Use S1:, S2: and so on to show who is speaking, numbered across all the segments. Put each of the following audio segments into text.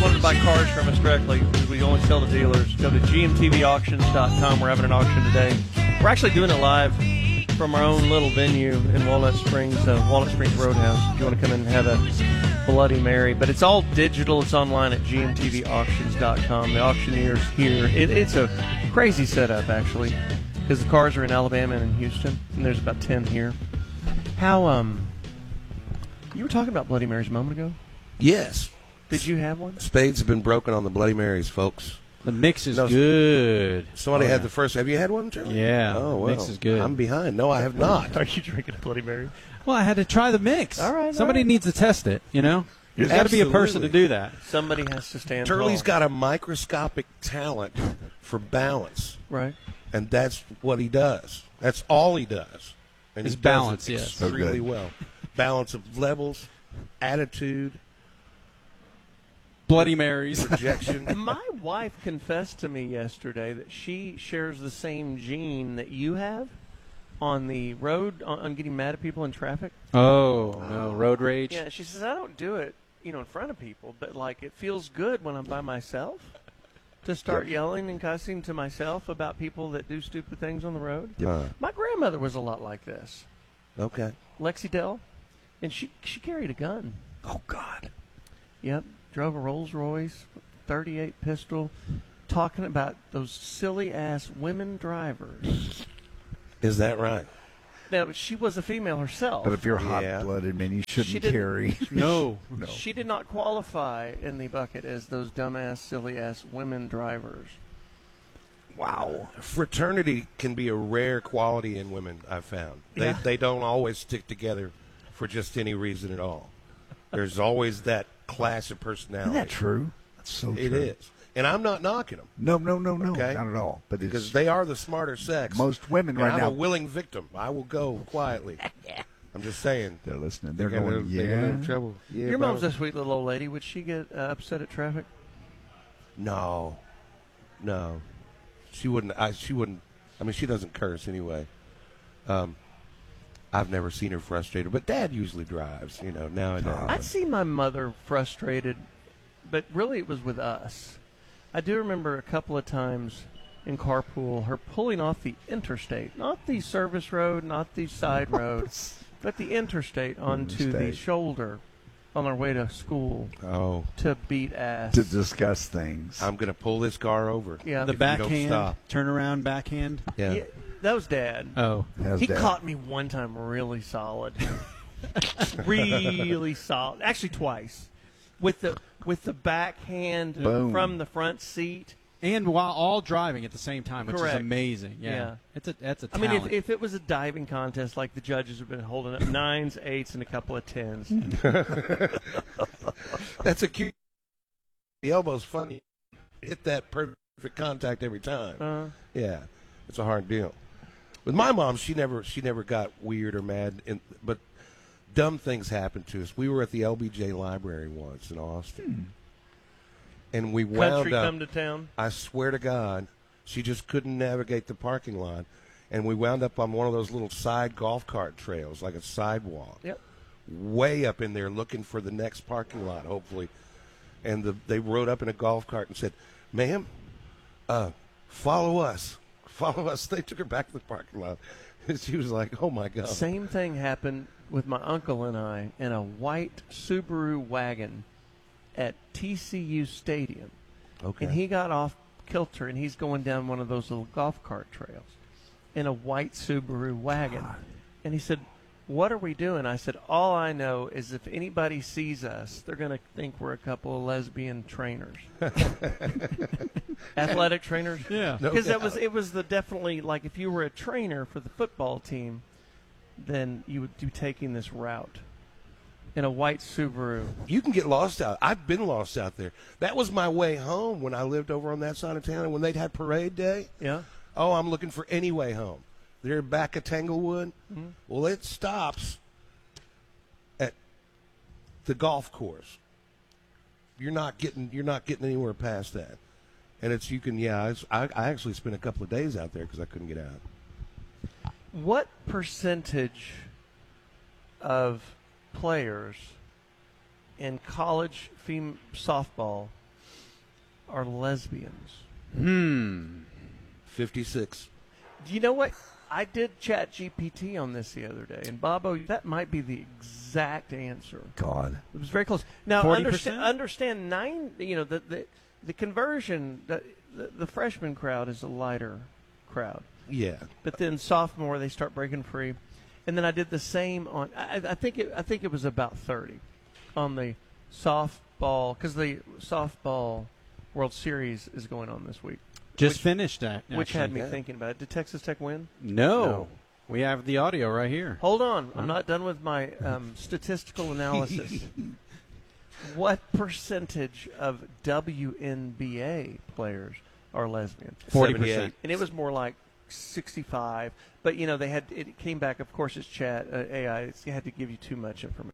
S1: wanted to buy cars from us directly, because we only sell to dealers, go to gmtvauctions.com. We're having an auction today. We're actually doing it live from our own little venue in Walnut Springs Roadhouse. If you want to come in and have a Bloody Mary. But it's all digital. It's online at gmtvauctions.com. The auctioneer's here. It's a crazy setup, actually, because the cars are in Alabama and in Houston, and there's about 10 here. How, you were talking about Bloody Marys a moment ago?
S2: Yes.
S1: Did you have one?
S2: Spades have been broken on the Bloody Marys, folks.
S3: The mix is good.
S2: Somebody had the first. Have you had one, Charlie?
S3: Yeah.
S2: Oh, well.
S3: Mix is good.
S2: I'm behind. No, I have not.
S1: Are you drinking a Bloody Mary?
S3: Well, I had to try the mix.
S1: All right.
S3: Somebody needs to test it, you know? There's got to be a person to do that.
S1: Somebody has to stand
S2: Turley's
S1: tall.
S2: got a microscopic talent for balance.
S1: Right.
S2: And that's what he does. That's all he does. And
S3: Is
S2: he does
S3: balance,
S2: it
S3: yes.
S2: extremely well. Balance of levels, attitude,
S3: Bloody Marys.
S2: projection.
S1: My wife confessed to me yesterday that she shares the same gene that you have on the road, on getting mad at people in traffic.
S3: Oh, no. Road rage?
S1: Yeah, she says, I don't do it, in front of people, but, it feels good when I'm by myself to start yelling and cussing to myself about people that do stupid things on the road. My grandmother was a lot like this.
S2: Okay.
S1: Lexi Dell, and she carried a gun.
S2: Oh, God.
S1: Yep, drove a Rolls Royce, 38 pistol, talking about those silly-ass women drivers.
S2: Is that right?
S1: Now, she was a female herself.
S4: But if you're hot-blooded, man, you shouldn't carry.
S3: No.
S1: She did not qualify in the bucket as those dumbass, silly-ass women drivers.
S2: Wow. Fraternity can be a rare quality in women, I've found. They don't always stick together for just any reason at all. There's always that clash of personality.
S4: Isn't that true? That's so true.
S2: It is. And I'm not knocking them.
S4: No,
S2: Okay?
S4: not at all. But
S2: Because they are the smarter sex.
S4: most women
S2: And
S4: right
S2: I'm
S4: now,
S2: a willing victim. I will go quietly. I'm just saying.
S4: they're listening. They're
S2: They're
S4: going,
S2: gonna have trouble. Yeah,
S1: Your mom's
S2: bro.
S1: a sweet little old lady. Would she get upset at traffic?
S2: No. She wouldn't. She wouldn't. I mean, she doesn't curse anyway. I've never seen her frustrated, but Dad usually drives. Nowadays.
S1: I'd see my mother frustrated, but really it was with us. I do remember a couple of times in carpool her pulling off the interstate, not the service road, not the side road, but the interstate onto the shoulder on our way to school to beat ass.
S4: to discuss things.
S2: I'm going to pull this car over.
S1: Yeah.
S3: The
S2: If you don't
S3: backhand,
S2: stop.
S3: turnaround backhand.
S2: Yeah.
S1: That was Dad.
S3: Oh.
S4: How's
S1: He
S4: that?
S1: caught me one time really solid. Really solid. Actually twice. With the backhand
S4: Boom.
S1: from the front seat.
S3: And while all driving at the same time, which
S1: Correct.
S3: is amazing.
S1: Yeah.
S3: That's a
S1: I
S3: talent.
S1: mean, if it was a diving contest, like the judges have been holding up 9s, 8s, and a couple of 10s.
S2: That's a cute. The elbow's funny. Hit that perfect contact every time. Yeah, it's a hard deal. With my mom, she never got weird or mad, but dumb things happened to us. We were at the LBJ Library once in Austin, and we wound
S1: Country
S2: up.
S1: come to town.
S2: I swear to God, she just couldn't navigate the parking lot, and we wound up on one of those little side golf cart trails, like a sidewalk.
S1: Yep.
S2: Way up in there, looking for the next parking lot, hopefully. And they rode up in a golf cart and said, "Ma'am, follow us. Follow us." They took her back to the parking lot. And she was like, "Oh, my God."
S1: Same thing happened with my uncle and I in a white Subaru wagon at TCU Stadium.
S2: Okay.
S1: And he got off kilter, and he's going down one of those little golf cart trails in a white Subaru wagon. And he said, "What are we doing?" I said, "All I know is if anybody sees us, they're going to think we're a couple of lesbian trainers." Athletic trainers?
S3: Yeah.
S2: No
S1: Because
S2: doubt.
S1: it was definitely like if you were a trainer for the football team, then you would be taking this route in a white Subaru.
S2: You can get lost out. I've been lost out there. That was my way home when I lived over on that side of town. And when they'd had parade day,
S1: Yeah.
S2: oh, I'm looking for any way home. They're back at Tanglewood.
S1: Mm-hmm.
S2: Well, it stops at the golf course. You're not getting anywhere past that. And I actually spent a couple of days out there because I couldn't get out.
S1: What percentage of players in college softball are lesbians?
S2: 56.
S1: Do you know what? I did chat GPT on this the other day, and Bobo, that might be the exact answer.
S4: God.
S1: It was very close. Now,
S3: 40%?
S1: understand the conversion, the freshman crowd is a lighter crowd.
S2: Yeah.
S1: But then sophomore, they start breaking free. And then I did the same on, I think it was about 30 on the softball, because the softball World Series is going on this week.
S3: Just finished that.
S1: Which had me
S2: Yeah.
S1: thinking about it. Did Texas Tech win?
S3: No. We have the audio right here.
S1: Hold on. I'm not done with my statistical analysis. What percentage of WNBA players are lesbian?
S3: 40%.
S1: And it was more like 65. But, it came back, of course, it's chat, AI. It had to give you too much information.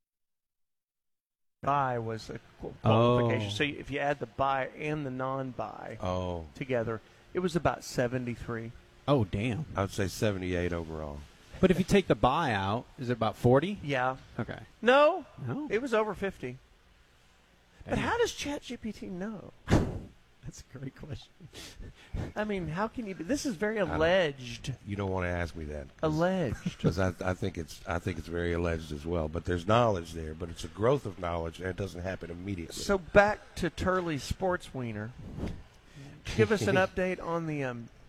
S1: Bi was a qualification.
S3: Oh.
S1: So if you add the bi and the non-bi together, it was about 73.
S3: Oh, damn.
S2: I would say 78 overall.
S3: But if you take the buy out, is it about 40?
S1: Yeah.
S3: Okay.
S1: No.
S3: No.
S1: It was over 50. But
S3: Damn.
S1: how does ChatGPT know?
S3: That's a great question.
S1: I mean, how can you? This is very alleged.
S2: You don't want to ask me that.
S1: Alleged.
S2: Because I think it's very alleged as well. But there's knowledge there. But it's a growth of knowledge, and it doesn't happen immediately.
S1: So back to Turley's Sports Wiener. Give us an update on the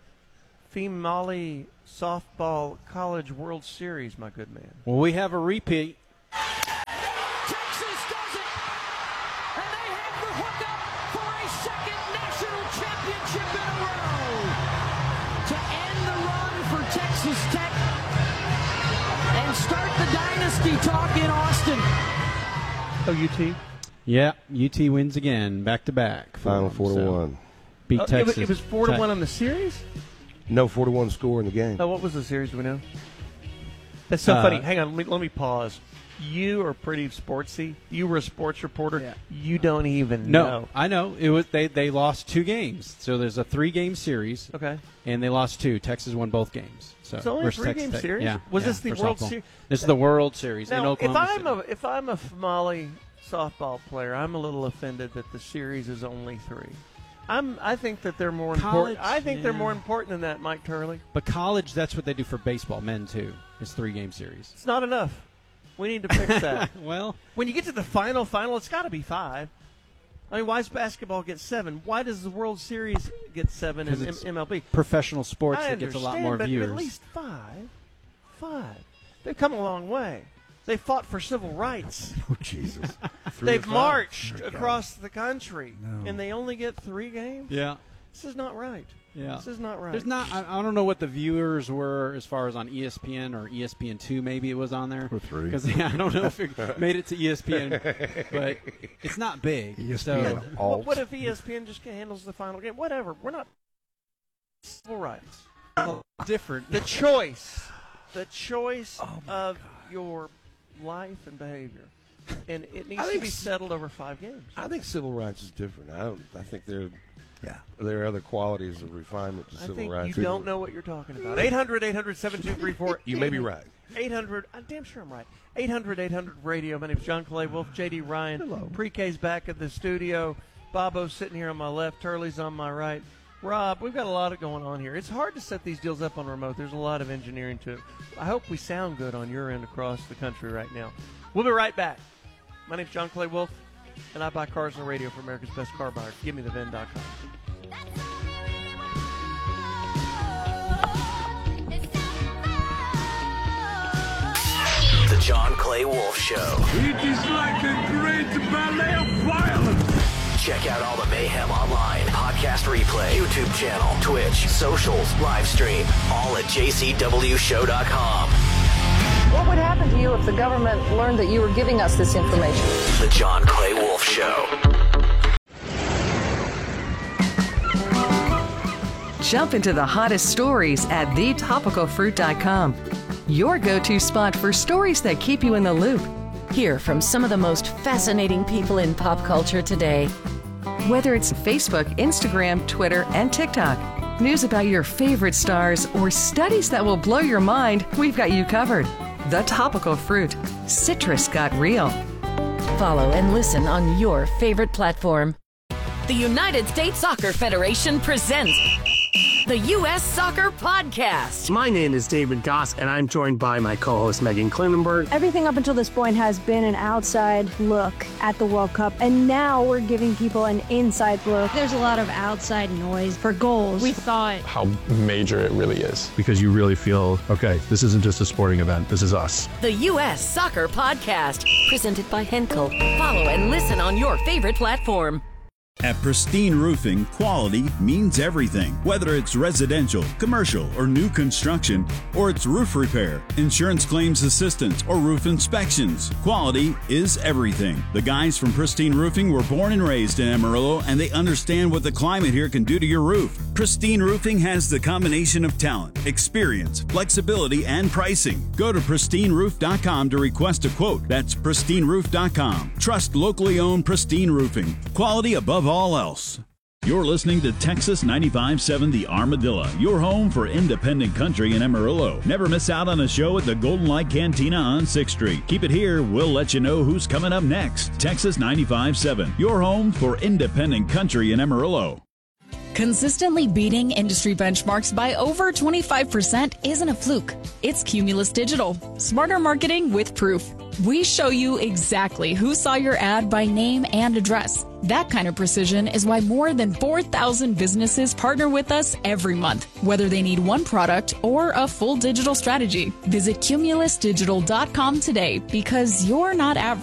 S1: Female Softball College World Series, my good man.
S3: Well, we have a repeat.
S5: Texas does it, and they have the hookup for a second national championship in a row to end the run for Texas Tech and start the dynasty talk in Austin.
S1: Oh, UT?
S3: Yeah, UT wins again, back-to-back.
S2: Final 4-1.
S3: Beat Texas.
S1: It was 4-1 on the series?
S2: No 4-1 score in the game.
S1: Oh, what was the series? Do we know? That's so funny. Hang on, let me pause. You are pretty sportsy. You were a sports reporter.
S3: Yeah.
S1: You don't even know.
S3: I know. It was they lost 2 games. So there's a 3-game series.
S1: Okay.
S3: And they lost 2. Texas won both games. So
S1: It's only a
S3: versus
S1: 3-game
S3: Texas Tech.
S1: series?
S3: Yeah.
S1: Was
S3: yeah,
S1: this the
S3: for
S1: World
S3: softball.
S1: Series?
S3: This is the World Series in
S1: Now,
S3: Oklahoma
S1: if I'm a Famale softball player, I'm a little offended that the series is only 3. I think that they're more important. I think they're more important than that, Mike Turley.
S3: But college, that's what they do for baseball, men too. It's 3-game series.
S1: It's not enough. We need to fix that.
S3: Well,
S1: when you get to the final, it's got to be 5. I mean, why does basketball get 7? Why does the World Series get 7 in MLB?
S3: Professional sports
S1: I
S3: that gets a lot more
S1: but
S3: viewers.
S1: at least 5. They've come a long way. They fought for civil rights.
S4: Oh, Jesus.
S1: They've marched across the country, and they only get 3 games?
S3: Yeah.
S1: This is not right.
S3: Yeah.
S1: This is not right.
S3: There's not. I don't know what the viewers were as far as on ESPN or ESPN2. Maybe it was on there.
S4: Or 3.
S3: Because I don't know if it made it to ESPN, but it's not big. So
S1: what if ESPN just handles the final game? Whatever. We're not civil rights.
S3: different.
S1: The choice of your life and behavior, and it needs to be settled over 5 games.
S2: I think civil rights is different. I think there are other qualities of refinement to civil rights.
S1: I think you don't know what you're talking about. 800-800-7234.
S2: You may be right.
S1: 800. I'm damn sure I'm right. 800-800-radio. My name's John Clay Wolf. J.D. Ryan.
S2: Hello.
S1: Pre-K's back at the studio. Bobo's sitting here on my left. Turley's on my right. Rob, we've got a lot going on here. It's hard to set these deals up on remote. There's a lot of engineering to it. I hope we sound good on your end across the country right now. We'll be right back. My name's John Clay Wolf, and I buy cars on the radio for America's Best Car Buyer. GiveMeTheVin.com.
S6: The John Clay Wolf Show.
S7: It is like a great ballet of violence.
S6: Check out all the mayhem online, podcast replay, YouTube channel, Twitch, socials, live stream, all at jcwshow.com.
S8: What would happen to you if the government learned that you were giving us this information?
S6: The John Clay Wolf Show.
S9: Jump into the hottest stories at thetopicalfruit.com. Your go-to spot for stories that keep you in the loop.
S10: Hear from some of the most fascinating people in pop culture today.
S9: Whether it's Facebook, Instagram, Twitter, and TikTok, news about your favorite stars, or studies that will blow your mind, we've got you covered. The Topical Fruit. Citrus got real.
S10: Follow and listen on your favorite platform. The United States Soccer Federation presents the U.S. Soccer Podcast.
S11: My name is David Goss, and I'm joined by my co-host Megan Klinenberg.
S12: Everything up until this point has been an outside look at the World Cup, and now we're giving people an inside look. There's a lot of outside noise for goals. We thought
S13: how major it really is.
S14: Because you really feel, okay, this isn't just a sporting event, this is us.
S10: The U.S. Soccer Podcast, presented by Henkel. Follow and listen on your favorite platform.
S15: At Pristine Roofing, quality means everything. Whether it's residential, commercial, or new construction, or it's roof repair, insurance claims assistance, or roof inspections, quality is everything. The guys from Pristine Roofing were born and raised in Amarillo, and they understand what the climate here can do to your roof. Pristine Roofing has the combination of talent, experience, flexibility, and pricing. Go to pristineroof.com to request a quote. That's pristineroof.com. Trust locally owned Pristine Roofing. Quality above all else. You're listening to Texas 95.7 The Armadillo, your home for independent country in Amarillo. Never miss out on a show at the Golden Light Cantina on 6th Street. Keep it here. We'll let you know who's coming up next. Texas 95.7, your home for independent country in Amarillo.
S16: Consistently beating industry benchmarks by over 25% isn't a fluke. It's Cumulus Digital. Smarter marketing with proof. We show you exactly who saw your ad by name and address. That kind of precision is why more than 4,000 businesses partner with us every month, whether they need one product or a full digital strategy. Visit cumulusdigital.com today because you're not average.